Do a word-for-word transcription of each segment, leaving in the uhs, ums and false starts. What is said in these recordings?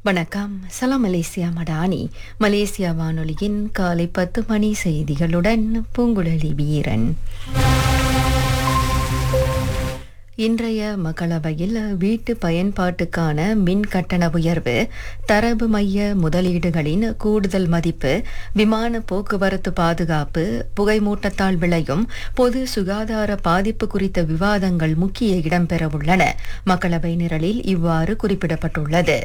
வணக்கம். சலாம் Malaysia Madani. Malaysia வானொலியின் காலை பத்து மணி செய்திகளுடன் பூங்குழலி வீரன். இன்றைய மக்களவையில் வீட்டு பயன்பாட்டுக்கான மின் கட்டண உயர்வு, தரவு மைய முதலீடுகளின் கூடுதல் மதிப்பு, விமான போக்குவரத்து பாதுகாப்பு, புகைமூட்டத்தால் விளையும் பொது சுகாதார பாதிப்பு குறித்த விவாதங்கள் முக்கிய இடம்பெறவுள்ளன. மக்களவை நிரலில் இவ்வாறு குறிப்பிடப்பட்டுள்ளது.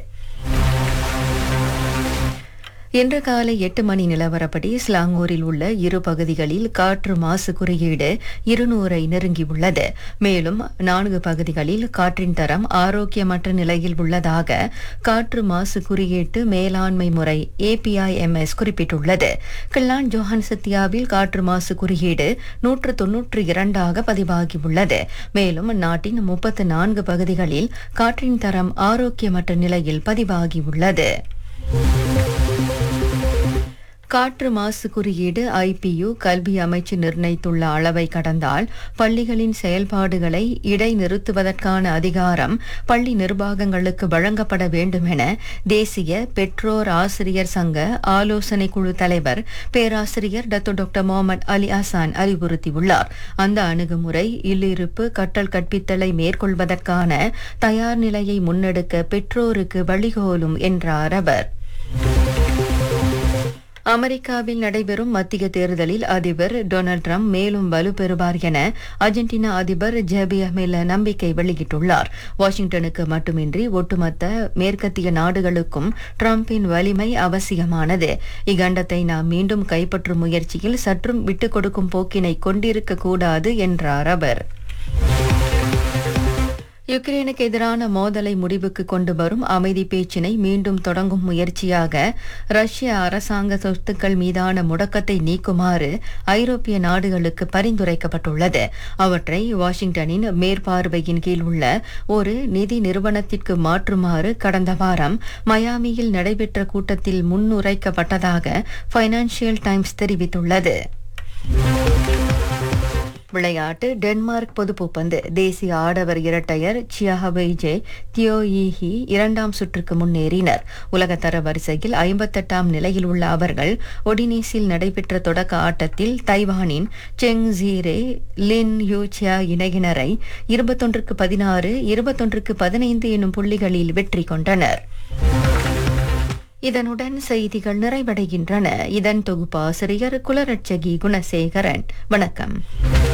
இன்று காலை எட்டு மணி நிலவரப்படி ஸ்லாங்கூரில் உள்ள இரு பகுதிகளில் காற்று மாசு குறியீடு இருநூறை நெருங்கியுள்ளது. மேலும் நான்கு பகுதிகளில் காற்றின் தரம் ஆரோக்கியமற்ற நிலையில் உள்ளதாக காற்று மாசு குறியீட்டு மேலாண்மை முறை ஏபிஐஎம்எஸ் குறிப்பிட்டுள்ளது. கிள்ளான் ஜோஹன் சத்தியாவில் காற்று மாசு குறியீடு நூற்று தொன்னூற்று இரண்டாக பதிவாகியுள்ளது. மேலும் நாட்டின் முப்பத்து நான்கு பகுதிகளில் காற்றின் தரம் ஆரோக்கியமற்ற நிலையில் பதிவாகியுள்ளது. காற்று மாசு குறியீடு ஐபியு கல்வி அமைச்சு நிர்ணயித்துள்ள அளவை கடந்தால் பள்ளிகளின் செயல்பாடுகளை இடைநிறுத்துவதற்கான அதிகாரம் பள்ளி நிர்வாகங்களுக்கு வழங்கப்பட வேண்டும் என தேசிய பெற்றோர் ஆசிரியர் சங்க ஆலோசனை குழு தலைவர் பேராசிரியர் டாக்டர் முகமது அலி ஹசான் அறிவுறுத்தியுள்ளார். அந்த அணுகுமுறை இல்லிருப்பு கற்றல் கற்பித்தலை மேற்கொள்வதற்கான தயார் நிலையை முன்னெடுக்க பெற்றோருக்கு வழிகோலும் என்றார் அவர். அமெரிக்காவில் நடைபெறும் மத்திய தேர்தலில் அதிபர் டொனால்ட் ட்ரம்ப் மேலும் வலுப்பெறுவார் என அர்ஜென்டினா அதிபர் ஜேபியர் மில்ல நம்பிக்கை வெளியிட்டுள்ளார். வாஷிங்டனுக்கு மட்டுமின்றி ஒட்டுமொத்த மேற்கத்திய நாடுகளுக்கும் ட்ரம்பின் வலிமை அவசியமானது. இக்கண்டத்தை நாம் மீண்டும் கைப்பற்றும் முயற்சியில் சற்றும் விட்டுக் கொடுக்கும் போக்கினை கொண்டிருக்க கூடாது என்றார் அவர். யுக்ரைனுக்கு எதிரான மோதலை முடிவுக்கு கொண்டு வரும் அமைதி பேச்சினை மீண்டும் தொடங்கும் முயற்சியாக ரஷ்ய அரசாங்க சொத்துக்கள் மீதான முடக்கத்தை நீக்குமாறு ஐரோப்பிய நாடுகளுக்கு பரிந்துரைக்கப்பட்டுள்ளது. அவற்றை வாஷிங்டனின் மேற்பார்வையின் கீழ் உள்ள ஒரு நிதி நிறுவனத்திற்கு மாற்றுமாறு கடந்த வாரம் மயாமியில் நடைபெற்ற கூட்டத்தில் முன்னுரைக்கப்பட்டதாக பைனான்சியல் டைம்ஸ் தெரிவித்துள்ளது. விளையாட்டு. டென்மார்க் பொதுப்பூப்பந்து தேசிய ஆடவர் இரட்டையர் சியாஹபெய்ஜே தியோயிஹி இரண்டாம் சுற்றுக்கு முன்னேறினர். உலகத்தர வரிசையில் ஐம்பத்தெட்டாம் நிலையில் உள்ள அவர்கள் ஒடினீஸில் நடைபெற்ற தொடக்க ஆட்டத்தில் தைவானின் செங் ஜீரே லின் யூச்சியா இணையினரை இருபத்தொன்றுக்கு பதினாறு இருபத்தொன்றுக்கு பதினைந்து எனும் புள்ளிகளில் வெற்றி கொண்டனர். இதனுடன் செய்திகள் நிறைவடைகின்றன. இதன் தொகுப்பாசிரியர் குலரட்சகி குணசேகரன். வணக்கம்.